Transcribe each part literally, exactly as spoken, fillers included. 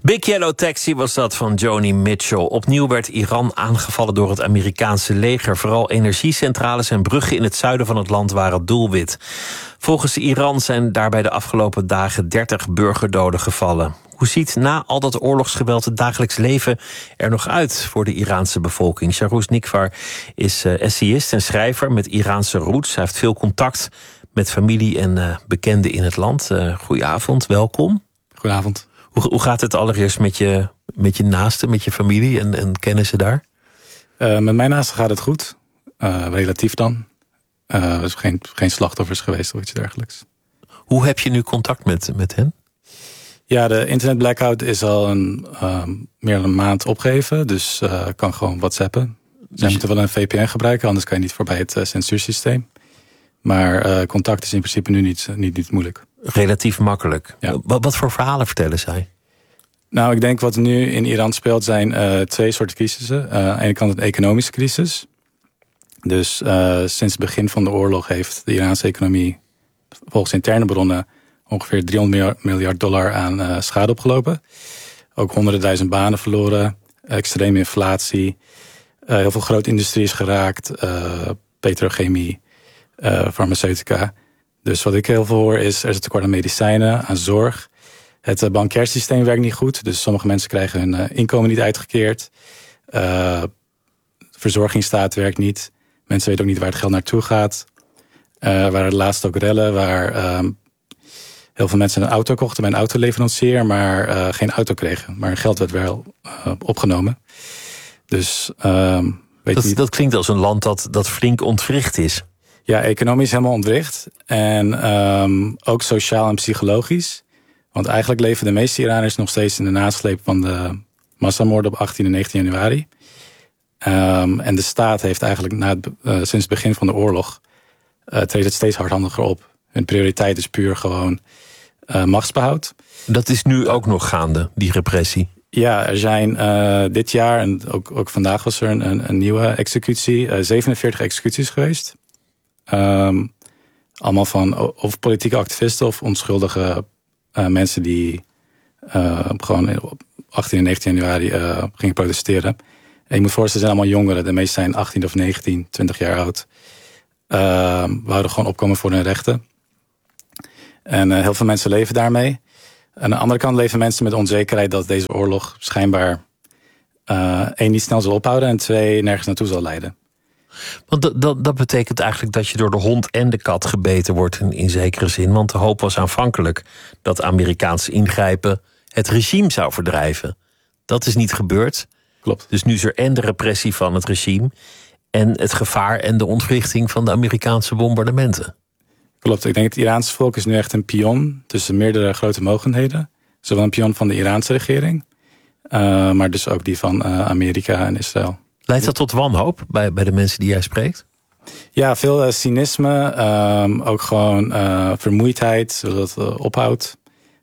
Big Yellow Taxi was dat van Joni Mitchell. Opnieuw werd Iran aangevallen door het Amerikaanse leger. Vooral energiecentrales en bruggen in het zuiden van het land waren doelwit. Volgens Iran zijn daarbij de afgelopen dagen dertig burgerdoden gevallen. Hoe ziet na al dat oorlogsgeweld het dagelijks leven er nog uit voor de Iraanse bevolking? Shahrooz Nikvar is uh, essayist en schrijver met Iraanse roots. Hij heeft veel contact met familie en uh, bekenden in het land. Uh, goedenavond, welkom. Goedenavond. Hoe, hoe gaat het allereerst met je, met je naasten, met je familie en, en kennissen daar? Uh, met mijn naasten gaat het goed. Uh, relatief dan. Uh, er is geen, geen slachtoffers geweest of iets dergelijks. Hoe heb je nu contact met, met hen? Ja, de internet blackout is al een, uh, meer dan een maand opgegeven. Dus ik uh, kan gewoon whatsappen. Dus Zij moeten wel een V P N gebruiken, anders kan je niet voorbij het uh, censuursysteem. Maar uh, contact is in principe nu niet, niet, niet moeilijk. Relatief makkelijk. Ja. Wat, wat voor verhalen vertellen zij? Nou, ik denk wat er nu in Iran speelt zijn uh, twee soorten crisissen. Uh, aan de ene kant een economische crisis. Dus uh, sinds het begin van de oorlog heeft de Iraanse economie volgens interne bronnen ongeveer driehonderd miljard dollar aan uh, schade opgelopen. Ook honderden duizend banen verloren. Extreme inflatie. Uh, heel veel grote industrie is geraakt. Uh, petrochemie. Uh, farmaceutica. Dus wat ik heel veel hoor is, er is een tekort aan medicijnen, aan zorg. Het uh, bankair systeem werkt niet goed. Dus sommige mensen krijgen hun uh, inkomen niet uitgekeerd. Uh, de verzorgingsstaat werkt niet. Mensen weten ook niet waar het geld naartoe gaat. Uh, er waren laatst ook rellen waar uh, heel veel mensen een auto kochten bij een autoleverancier, maar uh, geen auto kregen. Maar hun geld werd wel uh, opgenomen. Dus uh, weet dat, niet. dat klinkt als een land dat, dat flink ontwricht is. Ja, economisch helemaal ontwricht. En um, ook sociaal en psychologisch. Want eigenlijk leven de meeste Iraners nog steeds in de nasleep van de massamoorden op achttien en negentien januari. Um, en de staat heeft eigenlijk na het, uh, sinds het begin van de oorlog uh, treedt het steeds hardhandiger op. Hun prioriteit is puur gewoon uh, machtsbehoud. Dat is nu ook nog gaande, die repressie. Ja, er zijn uh, dit jaar, en ook, ook vandaag was er een, een, een nieuwe executie, uh, zevenenveertig executies geweest. Um, allemaal van of politieke activisten of onschuldige uh, mensen die uh, gewoon op achttien en negentien januari uh, gingen protesteren. En je moet voorstellen, ze zijn allemaal jongeren. De meeste zijn achttien of negentien, twintig jaar oud. Uh, wouden gewoon opkomen voor hun rechten. En uh, heel veel mensen leven daarmee. Aan de andere kant leven mensen met onzekerheid dat deze oorlog schijnbaar uh, één, niet snel zal ophouden en twee, nergens naartoe zal leiden. Want dat, dat, dat betekent eigenlijk dat je door de hond en de kat gebeten wordt in, in zekere zin. Want de hoop was aanvankelijk dat Amerikaanse ingrijpen het regime zou verdrijven. Dat is niet gebeurd. Klopt. Dus nu is er en de repressie van het regime en het gevaar en de ontwrichting van de Amerikaanse bombardementen. Klopt, ik denk het Iraanse volk is nu echt een pion tussen meerdere grote mogendheden. Zowel een pion van de Iraanse regering, uh, maar dus ook die van uh, Amerika en Israël. Leidt dat tot wanhoop bij, bij de mensen die jij spreekt? Ja, veel uh, cynisme, um, ook gewoon uh, vermoeidheid, zodat het uh, ophoudt.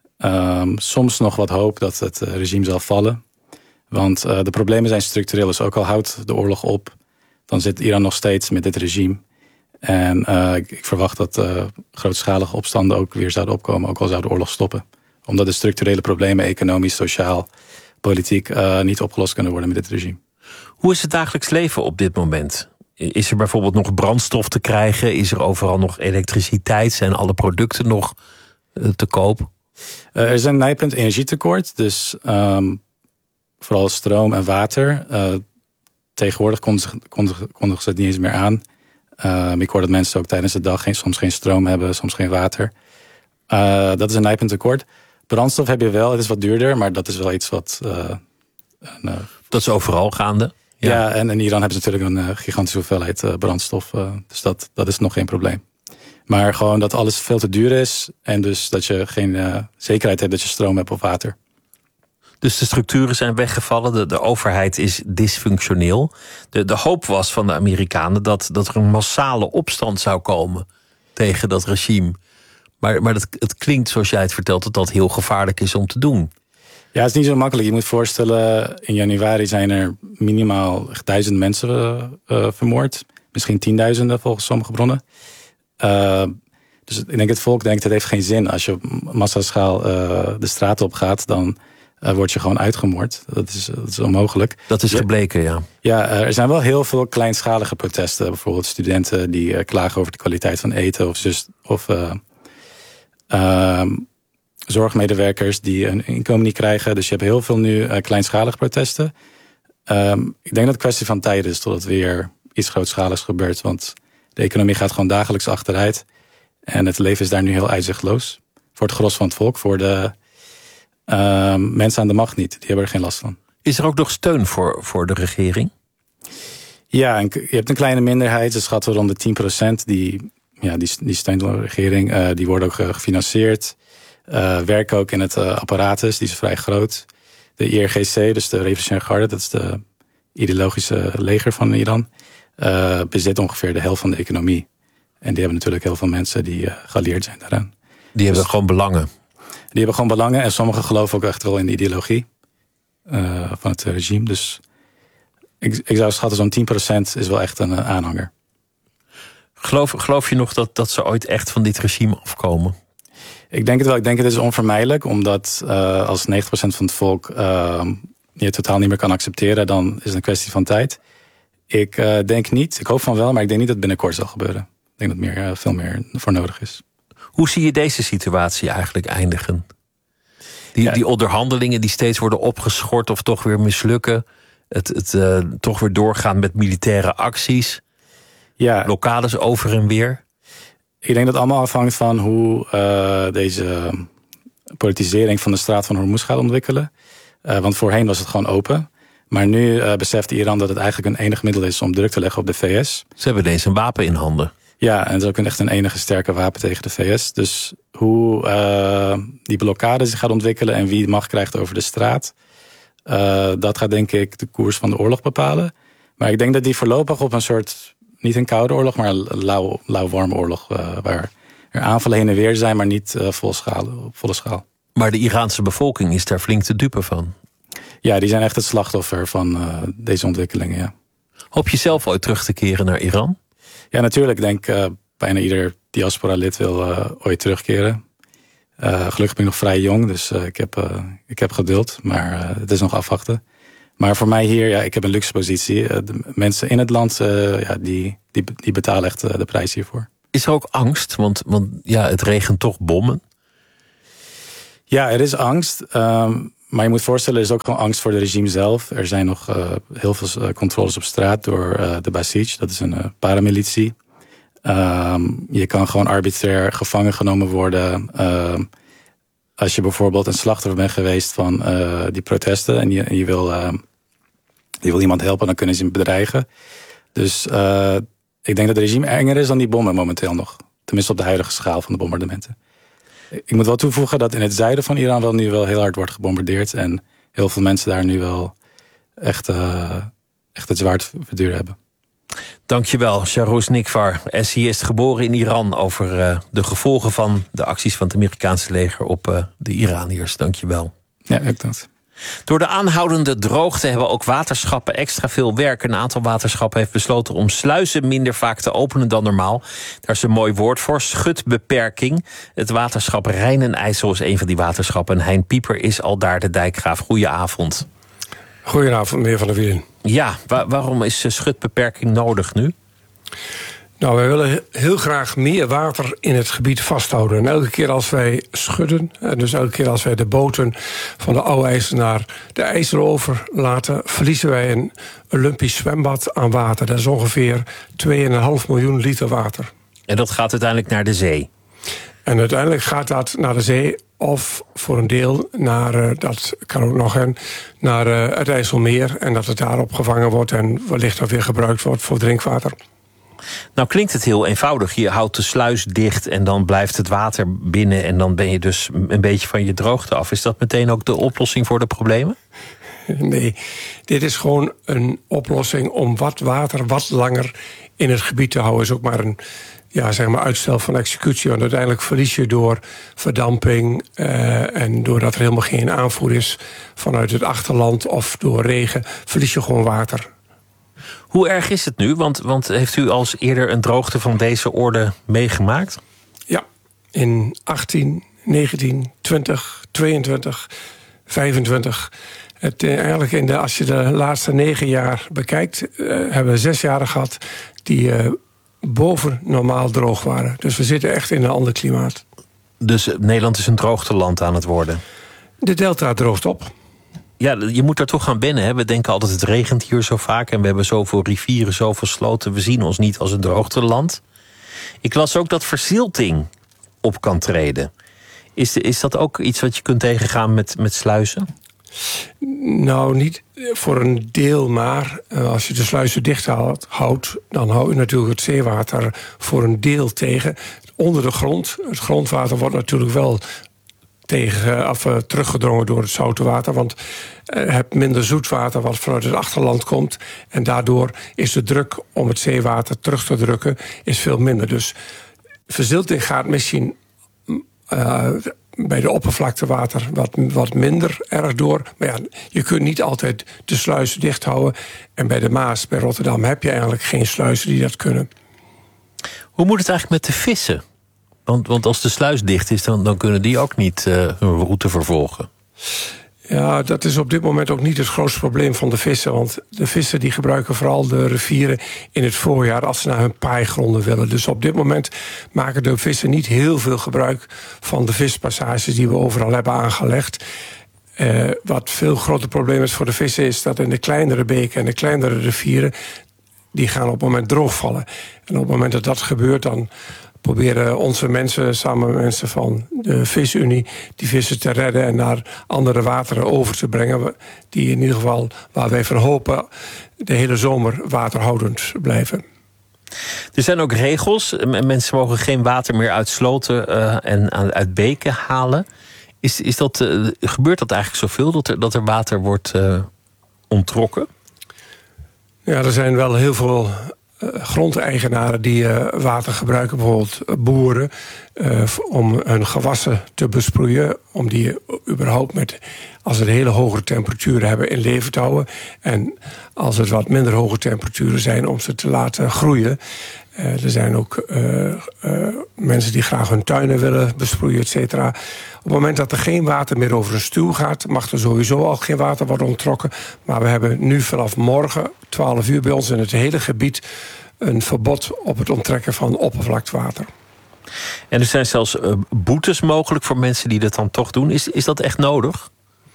Um, soms nog wat hoop dat het uh, regime zal vallen. Want uh, de problemen zijn structureel, dus ook al houdt de oorlog op, dan zit Iran nog steeds met dit regime. En uh, ik, ik verwacht dat uh, grootschalige opstanden ook weer zouden opkomen, ook al zou de oorlog stoppen. Omdat de structurele problemen, economisch, sociaal, politiek, uh, niet opgelost kunnen worden met dit regime. Hoe is het dagelijks leven op dit moment? Is er bijvoorbeeld nog brandstof te krijgen? Is er overal nog elektriciteit? Zijn alle producten nog uh, te koop? Uh, er is een nijpend energietekort, dus um, vooral stroom en water. Uh, tegenwoordig kondigen ze, kondigen ze het niet eens meer aan. Uh, ik hoor dat mensen ook tijdens de dag geen, soms geen stroom hebben, soms geen water. Uh, dat is een nijpend tekort. Brandstof heb je wel, het is wat duurder, maar dat is wel iets wat... Uh, een, uh, dat is overal gaande. Ja, ja en in Iran hebben ze natuurlijk een uh, gigantische hoeveelheid uh, brandstof. Uh, dus dat, dat is nog geen probleem. Maar gewoon dat alles veel te duur is. En dus dat je geen uh, zekerheid hebt dat je stroom hebt of water. Dus de structuren zijn weggevallen. De, de overheid is dysfunctioneel. De, de hoop was van de Amerikanen dat, dat er een massale opstand zou komen tegen dat regime. Maar, maar dat, het klinkt, zoals jij het vertelt, dat dat heel gevaarlijk is om te doen. Ja, het is niet zo makkelijk. Je moet voorstellen, in januari zijn er minimaal duizend mensen uh, uh, vermoord. Misschien tienduizenden volgens sommige bronnen. Uh, dus ik denk het volk denkt, het heeft geen zin. Als je op massaschaal uh, de straat op gaat, dan uh, word je gewoon uitgemoord. Dat is, dat is onmogelijk. Dat is gebleken, ja. Ja, er zijn wel heel veel kleinschalige protesten. Bijvoorbeeld studenten die uh, klagen over de kwaliteit van eten. Of, just, of uh, uh, zorgmedewerkers die een inkomen niet krijgen. Dus je hebt heel veel nu uh, kleinschalige protesten. Um, ik denk dat het een kwestie van tijd is totdat weer iets grootschaligs gebeurt. Want de economie gaat gewoon dagelijks achteruit. En het leven is daar nu heel uitzichtloos. Voor het gros van het volk, voor de uh, mensen aan de macht niet. Die hebben er geen last van. Is er ook nog steun voor, voor de regering? Ja, en je hebt een kleine minderheid. Ze schatten rond de tien procent. Die, ja, die, die steunt de regering. Uh, die worden ook gefinancierd. Uh, werken ook in het uh, apparatus. Die is vrij groot. De I R G C, dus de Revolutionaire Garde. Dat is de ideologische leger van Iran. Uh, bezit ongeveer de helft van de economie. En die hebben natuurlijk heel veel mensen die uh, geallieerd zijn daaraan. Die hebben dus gewoon belangen. Die hebben gewoon belangen. En sommigen geloven ook echt wel in de ideologie uh, van het regime. Dus ik, ik zou schatten zo'n tien procent is wel echt een uh, aanhanger. Geloof, geloof je nog dat, dat ze ooit echt van dit regime afkomen? Ik denk het wel. Ik denk het is onvermijdelijk. Omdat uh, als negentig procent van het volk uh, je totaal niet meer kan accepteren, dan is het een kwestie van tijd. Ik uh, denk niet. Ik hoop van wel, maar ik denk niet dat het binnenkort zal gebeuren. Ik denk dat meer, uh, veel meer voor nodig is. Hoe zie je deze situatie eigenlijk eindigen? Die, ja. die onderhandelingen die steeds worden opgeschort of toch weer mislukken. Het, het uh, toch weer doorgaan met militaire acties. Ja. Blokkades over en weer. Ik denk dat het allemaal afhangt van hoe uh, deze politisering van de straat van Hormuz gaat ontwikkelen. Uh, want voorheen was het gewoon open. Maar nu uh, beseft Iran dat het eigenlijk een enig middel is om druk te leggen op de V S. Ze hebben ineens een wapen in handen. Ja, en het is ook echt een enige sterke wapen tegen de V S. Dus hoe uh, die blokkade zich gaat ontwikkelen en wie macht krijgt over de straat, Uh, dat gaat denk ik de koers van de oorlog bepalen. Maar ik denk dat die voorlopig op een soort, niet een koude oorlog, maar een lauw, lauw-warme oorlog, uh, waar er aanvallen heen en weer zijn, maar niet uh, vol schaal, op volle schaal. Maar de Iraanse bevolking is daar flink te dupe van. Ja, die zijn echt het slachtoffer van uh, deze ontwikkelingen, ja. Hoop je zelf ooit terug te keren naar Iran? Ja, natuurlijk. Ik denk uh, bijna ieder diaspora-lid wil uh, ooit terugkeren. Uh, gelukkig ben ik nog vrij jong, dus uh, ik, heb, uh, ik heb geduld. Maar uh, het is nog afwachten. Maar voor mij hier, ja, ik heb een luxe positie. Uh, de mensen in het land, uh, ja, die, die, die betalen echt uh, de prijs hiervoor. Is er ook angst? Want, want ja, het regent toch bommen. Ja, er is angst. Um, maar je moet voorstellen, er is ook gewoon angst voor het regime zelf. Er zijn nog uh, heel veel uh, controles op straat door uh, de Basij. Dat is een uh, paramilitie. Um, je kan gewoon arbitrair gevangen genomen worden. Uh, als je bijvoorbeeld een slachtoffer bent geweest van uh, die protesten en je, en je, wil, uh, je wil iemand helpen, dan kunnen ze hem bedreigen. Dus uh, ik denk dat het regime enger is dan die bommen momenteel nog. Tenminste op de huidige schaal van de bombardementen. Ik moet wel toevoegen dat in het zuiden van Iran wel nu wel heel hard wordt gebombardeerd. En heel veel mensen daar nu wel echt, uh, echt het zwaard verduren hebben. Dankjewel, Shahroz Nikvar, essayist geboren in Iran, over uh, de gevolgen van de acties van het Amerikaanse leger op uh, de Iraniërs. Dankjewel. Ja, ik dank. Door de aanhoudende droogte hebben ook waterschappen extra veel werk. Een aantal waterschappen heeft besloten om sluizen minder vaak te openen dan normaal. Daar is een mooi woord voor, schutbeperking. Het waterschap Rijn en IJssel is een van die waterschappen. En Hein Pieper is al daar de dijkgraaf. Goedenavond. Goedenavond, meneer Van der Wielen. Ja, wa- waarom is schutbeperking nodig nu? Nou, wij willen heel graag meer water in het gebied vasthouden. En elke keer als wij schudden, en dus elke keer als wij de boten van de Oude IJssel naar de IJssel over laten, verliezen wij een Olympisch zwembad aan water. Dat is ongeveer twee komma vijf miljoen liter water. En dat gaat uiteindelijk naar de zee? En uiteindelijk gaat dat naar de zee of voor een deel naar, uh, dat kan ook nog, en, naar uh, het IJsselmeer. En dat het daar opgevangen wordt en wellicht ook weer gebruikt wordt voor drinkwater. Nou klinkt het heel eenvoudig. Je houdt de sluis dicht en dan blijft het water binnen en dan ben je dus een beetje van je droogte af. Is dat meteen ook de oplossing voor de problemen? Nee, dit is gewoon een oplossing om wat water wat langer in het gebied te houden. Is ook maar een ja, zeg maar uitstel van executie. Want uiteindelijk verlies je door verdamping uh, en doordat er helemaal geen aanvoer is vanuit het achterland of door regen, verlies je gewoon water. Hoe erg is het nu? Want, want heeft u al eerder een droogte van deze orde meegemaakt? Ja, in achttien, negentien, twintig, tweeëntwintig vijfentwintig. Het, eigenlijk in de, als je de laatste negen jaar bekijkt, uh, hebben we zes jaren gehad die uh, boven normaal droog waren. Dus we zitten echt in een ander klimaat. Dus Nederland is een droogteland aan het worden? De delta droogt op. Ja, je moet daar toch aan wennen. Hè? We denken altijd het regent hier zo vaak en we hebben zoveel rivieren, zoveel sloten. We zien ons niet als een droogteland. Ik las ook dat verzilting op kan treden. Is, is dat ook iets wat je kunt tegengaan met, met sluizen? Nou, niet voor een deel, maar als je de sluizen dicht houdt, dan hou je natuurlijk het zeewater voor een deel tegen. Onder de grond, het grondwater wordt natuurlijk wel tegen, of, uh, teruggedrongen door het zoute water, want je uh, hebt minder zoetwater wat vanuit het achterland komt. En daardoor is de druk om het zeewater terug te drukken is veel minder. Dus verzilting gaat misschien Uh, bij de oppervlaktewater wat, wat minder erg door. Maar ja, je kunt niet altijd de sluizen dicht houden. En bij de Maas, bij Rotterdam, heb je eigenlijk geen sluizen die dat kunnen. Hoe moet het eigenlijk met de vissen? Want, want als de sluis dicht is, dan, dan kunnen die ook niet uh, hun route vervolgen. Ja, dat is op dit moment ook niet het grootste probleem van de vissen. Want de vissen die gebruiken vooral de rivieren in het voorjaar als ze naar hun paaigronden willen. Dus op dit moment maken de vissen niet heel veel gebruik van de vispassages die we overal hebben aangelegd. Uh, wat veel groter probleem is voor de vissen is dat in de kleinere beken en de kleinere rivieren, die gaan op het moment droogvallen. En op het moment dat dat gebeurt, dan proberen onze mensen, samen met mensen van de Visunie, die vissen te redden en naar andere wateren over te brengen, die in ieder geval, waar wij van hopen, de hele zomer waterhoudend blijven. Er zijn ook regels. Mensen mogen geen water meer uit sloten uh, en uit beken halen. Is, is dat, uh, gebeurt dat eigenlijk zoveel, dat er, dat er water wordt uh, onttrokken? Ja, er zijn wel heel veel Uh, grondeigenaren die uh, water gebruiken, bijvoorbeeld uh, boeren, uh, om hun gewassen te besproeien, om die uh, überhaupt met, als het hele hoge temperaturen hebben, in leven te houden. En als het wat minder hoge temperaturen zijn, om ze te laten groeien. Uh, er zijn ook uh, uh, mensen die graag hun tuinen willen besproeien, et cetera. Op het moment dat er geen water meer over een stuw gaat, mag er sowieso al geen water worden onttrokken. Maar we hebben nu vanaf morgen, twaalf uur, bij ons in het hele gebied een verbod op het onttrekken van oppervlaktewater. En er zijn zelfs uh, boetes mogelijk voor mensen die dat dan toch doen. Is, is dat echt nodig?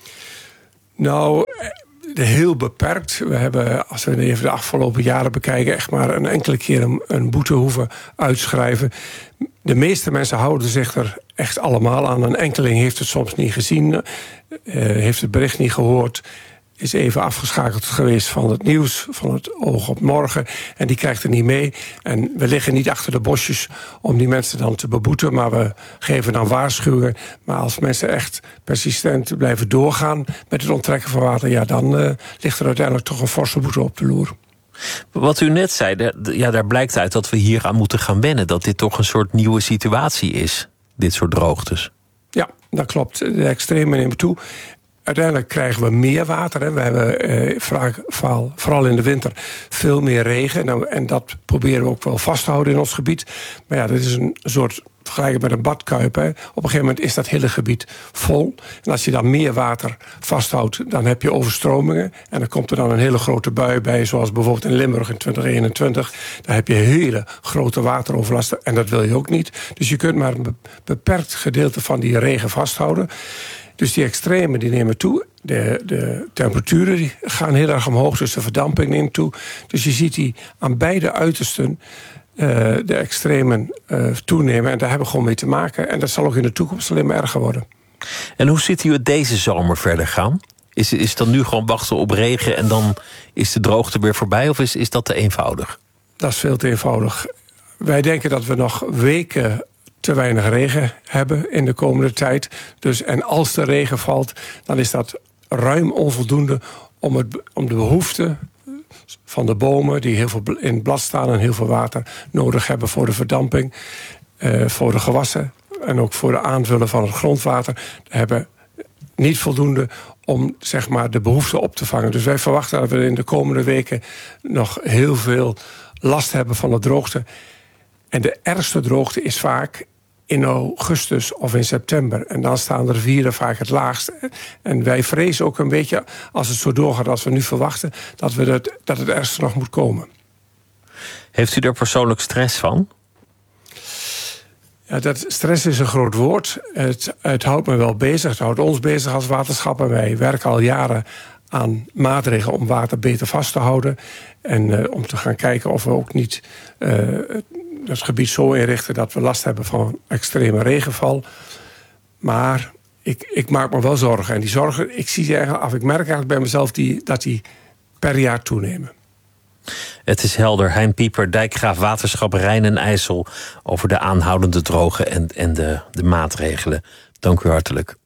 Nou, heel beperkt. We hebben, als we even de afgelopen jaren bekijken, echt maar een enkele keer een, een boete hoeven uitschrijven. De meeste mensen houden zich er echt allemaal aan. Een enkeling heeft het soms niet gezien, uh, heeft het bericht niet gehoord, is even afgeschakeld geweest van het nieuws, van het oog op morgen. En die krijgt er niet mee. En we liggen niet achter de bosjes om die mensen dan te beboeten, maar we geven dan waarschuwingen. Maar als mensen echt persistent blijven doorgaan met het onttrekken van water, ja, dan uh, ligt er uiteindelijk toch een forse boete op de loer. Wat u net zei, de, ja, daar blijkt uit dat we hier aan moeten gaan wennen. Dat dit toch een soort nieuwe situatie is, dit soort droogtes. Ja, dat klopt. De extreme nemen toe. Uiteindelijk krijgen we meer water. Hè. We hebben eh, vooral, vooral in de winter veel meer regen. Nou, en dat proberen we ook wel vast te houden in ons gebied. Maar ja, dat is een soort vergelijken met een badkuip. Hè. Op een gegeven moment is dat hele gebied vol. En als je dan meer water vasthoudt, dan heb je overstromingen. En dan komt er dan een hele grote bui bij, zoals bijvoorbeeld in Limburg in twintig eenentwintig. Daar heb je hele grote wateroverlast. En dat wil je ook niet. Dus je kunt maar een beperkt gedeelte van die regen vasthouden. Dus die extremen die nemen toe. De, de temperaturen die gaan heel erg omhoog, dus de verdamping neemt toe. Dus je ziet die aan beide uitersten uh, de extremen uh, toenemen. En daar hebben we gewoon mee te maken. En dat zal ook in de toekomst alleen maar erger worden. En hoe ziet u het deze zomer verder gaan? Is, is het dan nu gewoon wachten op regen en dan is de droogte weer voorbij? Of is, is dat te eenvoudig? Dat is veel te eenvoudig. Wij denken dat we nog weken te weinig regen hebben in de komende tijd. Dus, en als er regen valt, dan is dat ruim onvoldoende om, het, om de behoeften van de bomen, die heel veel in het blad staan en heel veel water nodig hebben voor de verdamping, uh, voor de gewassen en ook voor de aanvullen van het grondwater, hebben niet voldoende om, zeg maar, de behoeften op te vangen. Dus wij verwachten dat we in de komende weken nog heel veel last hebben van de droogte. En de ergste droogte is vaak in augustus of in september. En dan staan de rivieren vaak het laagst. En wij vrezen ook een beetje, als het zo doorgaat als we nu verwachten, dat, we dat, dat het ergens nog moet komen. Heeft u er persoonlijk stress van? Ja, dat stress is een groot woord. Het, het houdt me wel bezig. Het houdt ons bezig als waterschappen. Wij werken al jaren aan maatregelen om water beter vast te houden. En uh, om te gaan kijken of we ook niet uh, het gebied zo inrichten dat we last hebben van extreme regenval. Maar ik, ik maak me wel zorgen. En die zorgen, ik zie eigenlijk af, ik merk eigenlijk bij mezelf die, dat die per jaar toenemen. Het is helder. Hein Pieper, dijkgraaf Waterschap Rijn en IJssel, over de aanhoudende droge en, en de, de maatregelen. Dank u hartelijk.